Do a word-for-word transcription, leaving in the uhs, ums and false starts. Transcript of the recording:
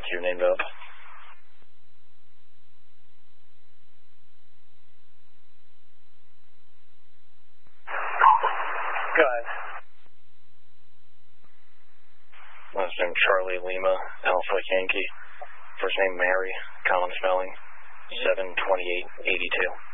to your name, Dove. Go ahead. Last name Charlie Lima, Alpha Yankee. First name Mary, common spelling, seven twenty-eight eighty-two.